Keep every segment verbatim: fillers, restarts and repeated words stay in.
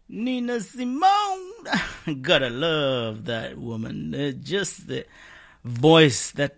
Nina Simone. Gotta love that woman. Uh, just the voice, that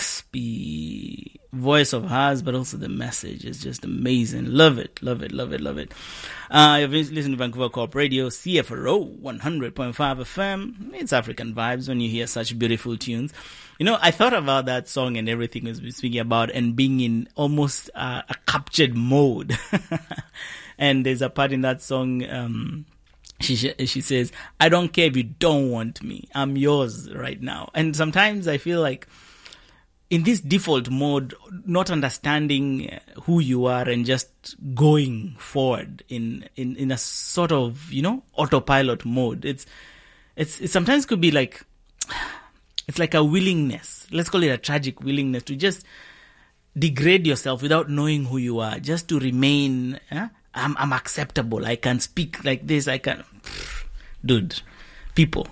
raspy voice of hers, but also the message is just amazing. Love it, love it, love it, love it. Uh, you've been listening to Vancouver Co-op Radio, C F R O, one hundred point five F M. It's African vibes when you hear such beautiful tunes. You know, I thought about that song and everything we was speaking about and being in almost uh, a captured mode. And there's a part in that song, um, she she says, I don't care if you don't want me. I'm yours right now. And sometimes I feel like in this default mode, not understanding who you are and just going forward in, in, in a sort of, you know, autopilot mode. It's, it's, it sometimes could be like, it's like a willingness. Let's call it a tragic willingness to just degrade yourself without knowing who you are, just to remain, eh? I'm, I'm acceptable. I can speak like this. I can, dude, people,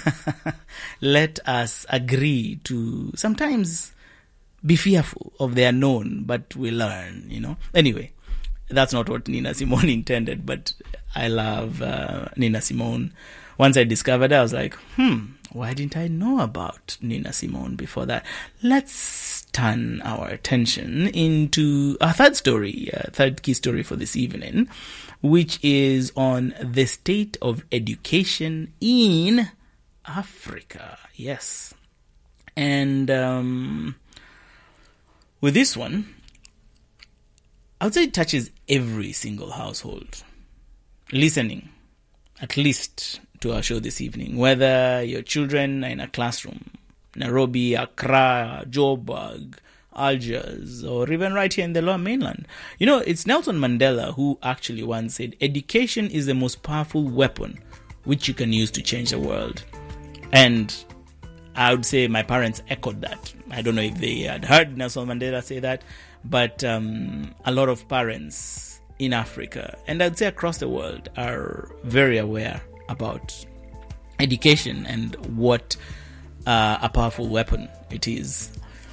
let us agree to sometimes be fearful of the unknown, but we learn, you know. Anyway, that's not what Nina Simone intended, but I love uh, Nina Simone. Once I discovered it, I was like, hmm, why didn't I know about Nina Simone before that? Let's turn our attention into our third story, uh, third key story for this evening, which is on the state of education in Africa. Yes. And um, with this one, I would say it touches every single household listening, at least to our show this evening, whether your children are in a classroom, Nairobi, Accra, Joburg, Algiers, or even right here in the Lower Mainland. You know, it's Nelson Mandela who actually once said, education is the most powerful weapon which you can use to change the world. And I would say my parents echoed that. I don't know if they had heard Nelson Mandela say that, but um, a lot of parents in Africa, and I'd say across the world, are very aware about education and what uh, a powerful weapon it is.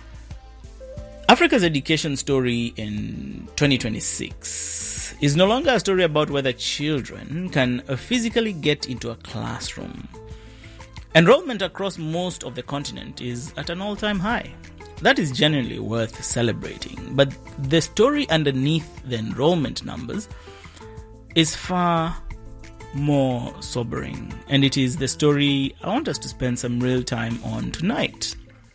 Africa's education story in twenty twenty-six is no longer a story about whether children can physically get into a classroom. Enrollment across most of the continent is at an all-time high. That is genuinely worth celebrating. But the story underneath the enrollment numbers is far more sobering, and it is the story I want us to spend some real time on tonight.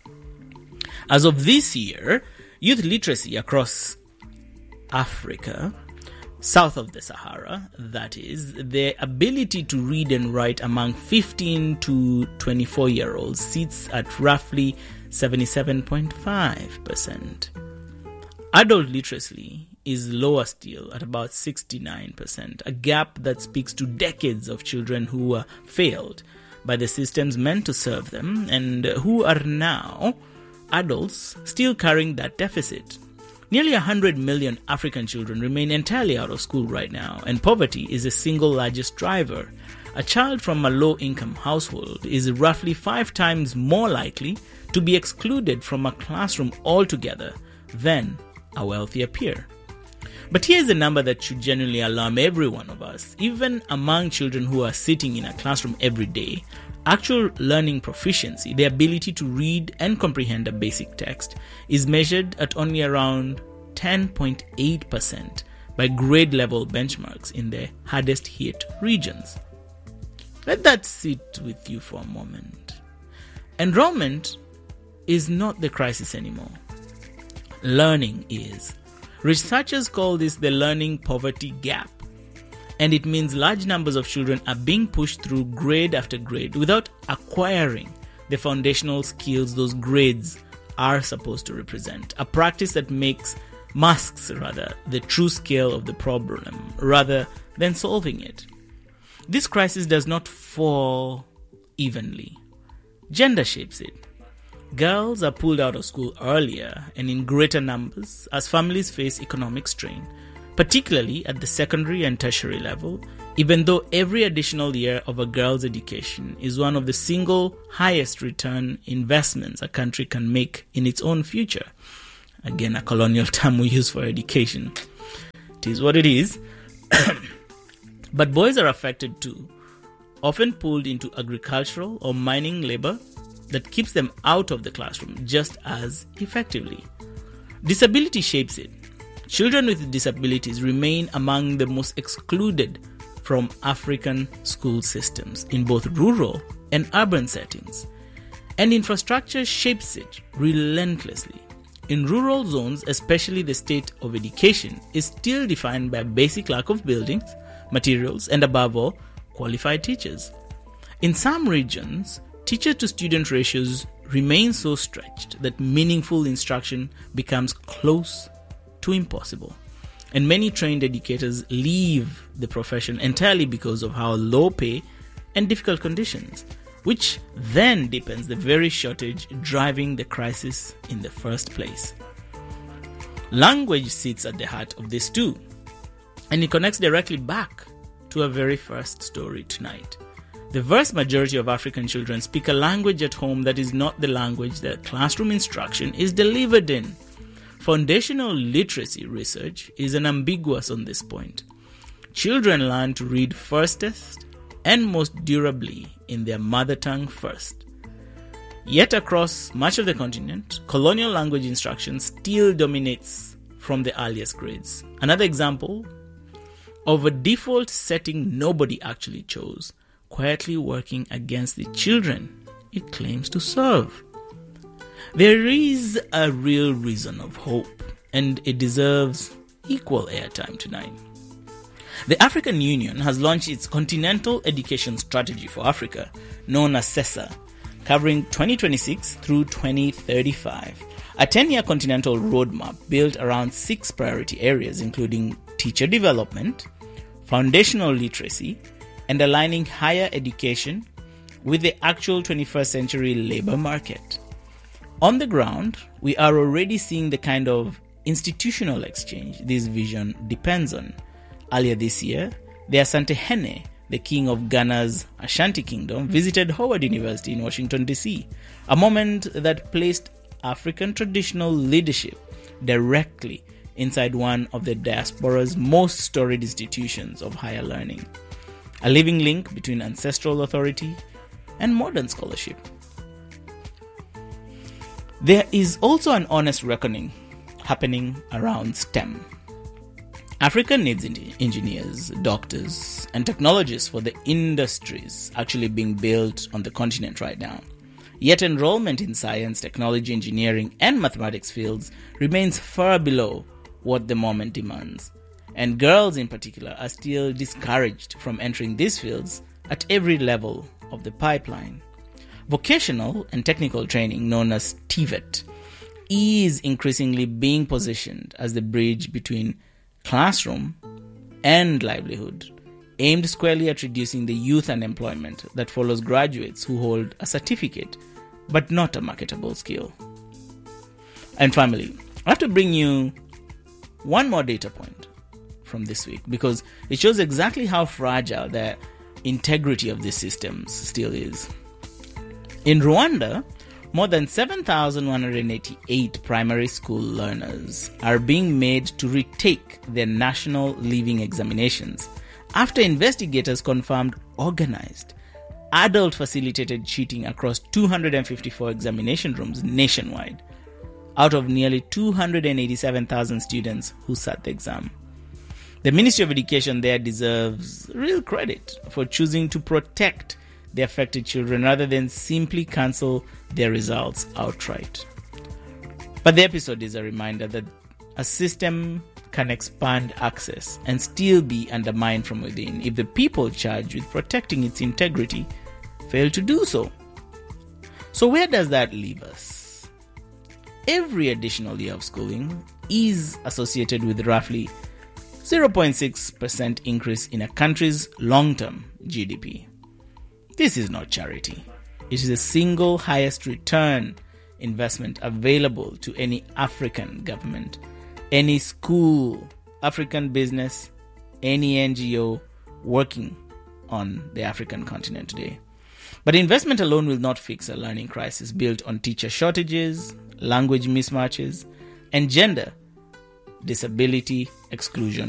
As of this year, youth literacy across Africa, south of the Sahara, that is, the ability to read and write among fifteen to twenty-four year olds sits at roughly seventy-seven point five percent. Adult literacy is lower still at about sixty-nine percent, a gap that speaks to decades of children who were failed by the systems meant to serve them and who are now adults still carrying that deficit. Nearly one hundred million African children remain entirely out of school right now, and poverty is the single largest driver. A child from a low-income household is roughly five times more likely to be excluded from a classroom altogether than a wealthier peer. But here's a number that should genuinely alarm every one of us. Even among children who are sitting in a classroom every day, actual learning proficiency, the ability to read and comprehend a basic text, is measured at only around ten point eight percent by grade-level benchmarks in the hardest hit regions. Let that sit with you for a moment. Enrollment is not the crisis anymore. Learning is. Researchers call this the learning poverty gap, and it means large numbers of children are being pushed through grade after grade without acquiring the foundational skills those grades are supposed to represent, a practice that makes masks rather the true scale of the problem rather than solving it. This crisis does not fall evenly. Gender shapes it. Girls are pulled out of school earlier and in greater numbers as families face economic strain, particularly at the secondary and tertiary level, even though every additional year of a girl's education is one of the single highest return investments a country can make in its own future. Again, a colonial term we use for education. It is what it is. But boys are affected too, often pulled into agricultural or mining labor that keeps them out of the classroom just as effectively. Disability shapes it. Children with disabilities remain among the most excluded from African school systems in both rural and urban settings. And infrastructure shapes it relentlessly. In rural zones, especially, the state of education is still defined by a basic lack of buildings, materials, and above all, qualified teachers. In some regions, teacher-to-student ratios remain so stretched that meaningful instruction becomes close to impossible. And many trained educators leave the profession entirely because of how low pay and difficult conditions, which then deepens the very shortage driving the crisis in the first place. Language sits at the heart of this too, and it connects directly back to our very first story tonight. The vast majority of African children speak a language at home that is not the language that classroom instruction is delivered in. Foundational literacy research is unambiguous on this point. Children learn to read firstest and most durably in their mother tongue first. Yet across much of the continent, colonial language instruction still dominates from the earliest grades. Another example of a default setting nobody actually chose, quietly working against the children it claims to serve. There is a real reason of hope, and it deserves equal airtime tonight. The African Union has launched its Continental Education Strategy for Africa, known as CESA, covering twenty twenty-six through twenty thirty-five, a ten-year continental roadmap built around six priority areas, including teacher development, foundational literacy, and aligning higher education with the actual twenty-first century labor market. On the ground, we are already seeing the kind of institutional exchange this vision depends on. Earlier this year, the Asante Hene, the king of Ghana's Ashanti Kingdom, visited Howard University in Washington, D C, a moment that placed African traditional leadership directly inside one of the diaspora's most storied institutions of higher learning, a living link between ancestral authority and modern scholarship. There is also an honest reckoning happening around STEM. Africa needs engineers, doctors, and technologists for the industries actually being built on the continent right now. Yet enrollment in science, technology, engineering, and mathematics fields remains far below what the moment demands. And girls in particular are still discouraged from entering these fields at every level of the pipeline. Vocational and technical training, known as TVET, is increasingly being positioned as the bridge between classroom and livelihood, aimed squarely at reducing the youth unemployment that follows graduates who hold a certificate but not a marketable skill. And finally, I have to bring you one more data point from this week because it shows exactly how fragile the integrity of these systems still is. In Rwanda, more than seven thousand one hundred eighty-eight primary school learners are being made to retake their national leaving examinations after investigators confirmed organized, adult-facilitated cheating across two hundred fifty-four examination rooms nationwide, out of nearly two hundred eighty-seven thousand students who sat the exam. The Ministry of Education there deserves real credit for choosing to protect the affected children rather than simply cancel their results outright. But the episode is a reminder that a system can expand access and still be undermined from within if the people charged with protecting its integrity fail to do so. So where does that leave us? Every additional year of schooling is associated with roughly zero point six percent increase in a country's long-term G D P. This is not charity. It is the single highest return investment available to any African government, any school, African business, any N G O working on the African continent today. But investment alone will not fix a learning crisis built on teacher shortages, language mismatches, and gender disability exclusion